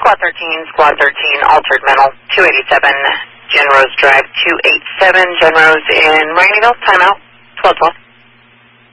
Squad 13, altered mental, 287, Gen Rose Drive, 287, Gen Rose in Miami, timeout, 1212.